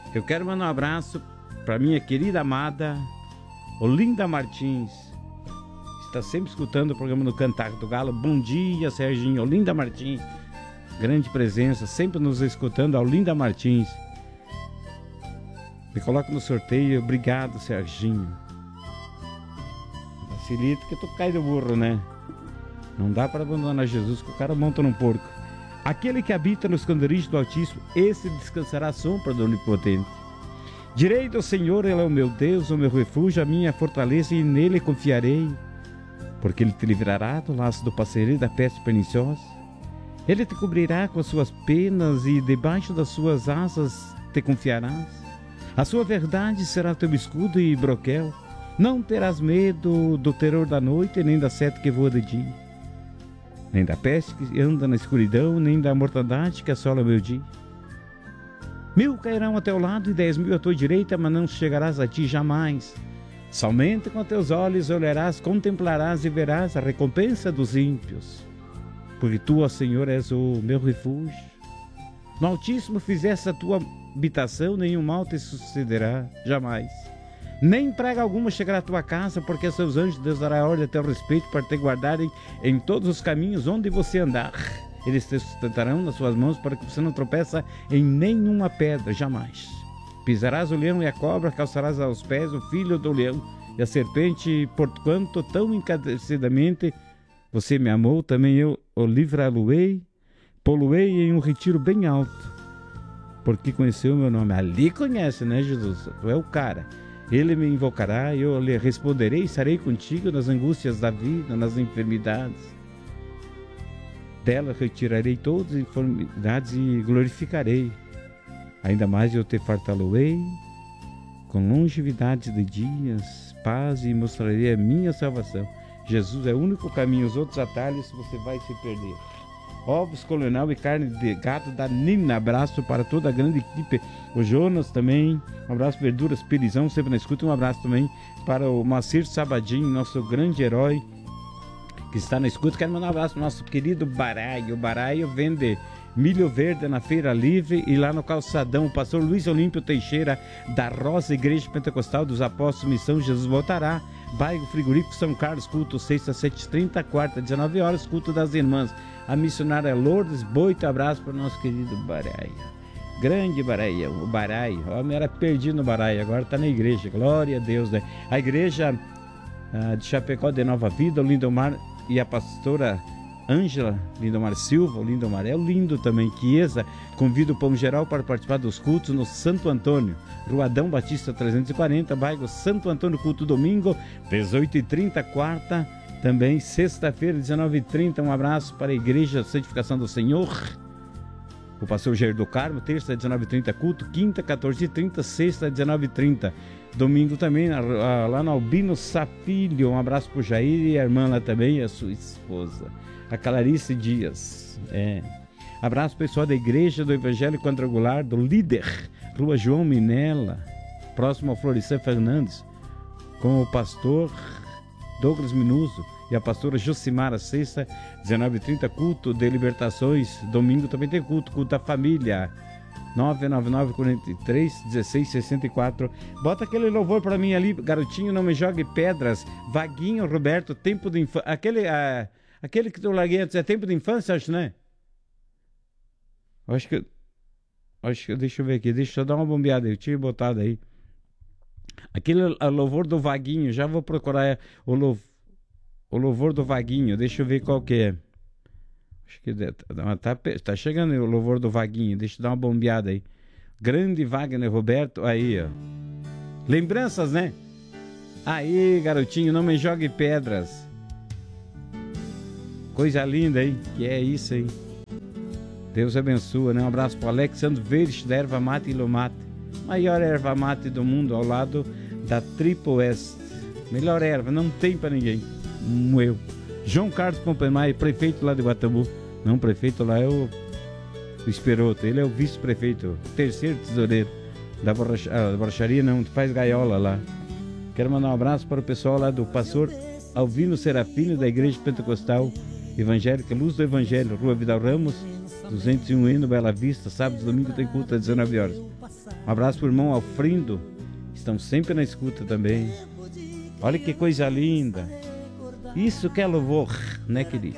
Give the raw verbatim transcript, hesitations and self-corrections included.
Eu quero mandar um abraço para minha querida amada Olinda Martins. Está sempre escutando o programa do Cantar do Galo. Bom dia, Serginho. Olinda Martins, grande presença, sempre nos escutando. A Olinda Martins. Me coloca no sorteio. Obrigado, Serginho. Facilita que tu cai do burro, né? Não dá para abandonar Jesus, que o cara monta num porco. Aquele que habita no esconderijo do Altíssimo, esse descansará à sombra do Onipotente. Direi do Senhor, Ele é o meu Deus, o meu refúgio, a minha fortaleza, e nele confiarei. Porque Ele te livrará do laço do passarinho e da peste perniciosa. Ele te cobrirá com as suas penas e debaixo das suas asas te confiarás. A sua verdade será teu escudo e broquel. Não terás medo do terror da noite, nem da seta que voa de dia. Nem da peste que anda na escuridão, nem da mortandade que assola o meu dia. Mil cairão a teu lado e dez mil à tua direita, mas não chegarás a ti jamais. Somente com teus olhos olharás, contemplarás e verás a recompensa dos ímpios. Porque tu, ó Senhor, és o meu refúgio. No Altíssimo fizeste a tua habitação, nenhum mal te sucederá jamais. Nem praga alguma chegará à tua casa, porque seus anjos Deus dará ordem a teu respeito para te guardarem em todos os caminhos onde você andar. Eles te sustentarão nas suas mãos para que você não tropeça em nenhuma pedra, jamais. Pisarás o leão e a cobra, calçarás aos pés o filho do leão e a serpente, porquanto tão encarecidamente você me amou, também eu o livrá-lo-ei, pô-lo-ei em um retiro bem alto, porque conheceu o meu nome. Ali conhece, né, Jesus? Tu é o cara. Ele me invocará, eu lhe responderei, estarei contigo nas angústias da vida, nas enfermidades. Dela retirarei todas as enfermidades e glorificarei. Ainda mais eu te fartá-lo-ei com longevidade de dias, paz, e mostrarei a minha salvação. Jesus é o único caminho, os outros atalhos você vai se perder. Ovos, colonel e carne de gato da Nina. Abraço para toda a grande equipe. O Jonas também. Um abraço, Verduras Pirizão, sempre na escuta. Um abraço também para o Macir Sabadinho, nosso grande herói que está na escuta. Quero mandar um abraço para o nosso querido Baraio. O Baraio vende milho verde na Feira Livre e lá no Calçadão. O pastor Luiz Olímpio Teixeira, da Rosa Igreja Pentecostal dos Apóstolos Missão Jesus voltará. Bairro Frigorífico São Carlos, culto sexta, sete e trinta, quarta, dezenove horas, culto das irmãs. A missionária Lourdes Boito, abraço para o nosso querido Baraia. Grande Baraia, o Baraia. O homem era perdido no Baraia, agora está na igreja. Glória a Deus, né? A igreja uh, de Chapecó de Nova Vida, o Lindomar e a pastora Ângela Lindomar Silva, o Lindomar é o lindo também, Chiesa, convida o povo geral para participar dos cultos no Santo Antônio, Rua Adão Batista trezentos e quarenta, bairro Santo Antônio, culto domingo, dezoito e trinta, quarta, também sexta-feira, dezenove e trinta, um abraço para a Igreja Santificação do Senhor, o pastor Jair do Carmo, terça, dezenove e trinta, culto, quinta, quatorze e trinta, sexta, dezenove e trinta, domingo também, lá no Albino Safilho, um abraço para o Jair e a irmã lá também, a sua esposa. A Clarice Dias, é. Abraço pessoal da Igreja do Evangelho Quadrangular, do Líder, Rua João Minella, próximo ao Florestan Fernandes, com o pastor Douglas Minuso e a pastora Josimara, sexta, dezenove e trinta, culto de libertações, domingo também tem culto, culto da família, nove nove nove, quarenta e três, dezesseis, sessenta e quatro. Bota aquele louvor pra mim ali, garotinho, não me jogue pedras, Vaguinho, Roberto, tempo de infância, aquele... Uh, Aquele que eu larguei antes é tempo de infância, acho, né? Acho que... Acho que... Deixa eu ver aqui. Deixa eu dar uma bombeada aí. Eu tinha botado aí. Aquele louvor do Vaguinho. Já vou procurar o, lou... o louvor do Vaguinho. Deixa eu ver qual que é. Acho que... Tá, tá chegando aí o louvor do Vaguinho. Deixa eu dar uma bombeada aí. Grande Wagner Roberto. Aí, ó. Lembranças, né? Aí, garotinho. Não me jogue pedras. Coisa linda, hein? Que é isso aí. Deus abençoa, né? Um abraço para o Alexandre Verdes, da Erva Mate e Lomate. Maior erva mate do mundo, ao lado da Triple West. Melhor erva, não tem para ninguém. Um eu. João Carlos Pompeimai, prefeito lá de Guatambu. Não, prefeito lá é o, o Esperoto. Ele é o vice-prefeito, terceiro tesoureiro da borracha... ah, borracharia, não, faz gaiola lá. Quero mandar um abraço para o pessoal lá do pastor Alvino Serafino, da Igreja Pentecostal Evangélica Luz do Evangelho, Rua Vidal Ramos, duzentos e um E no Bela Vista. Sábado e domingo tem culto às dezenove horas. Um abraço pro irmão Alfrindo, estão sempre na escuta também. Olha que coisa linda. Isso que é louvor, né, querido?